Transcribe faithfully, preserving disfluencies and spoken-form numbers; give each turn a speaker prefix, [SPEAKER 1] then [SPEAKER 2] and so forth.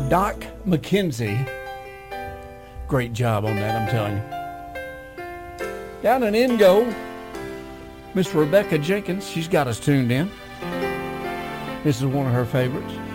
[SPEAKER 1] Doc McKenzie. Great job on that, I'm telling you. Down in Ingo, Miss Rebecca Jenkins, she's got us tuned in. This is one of her favorites.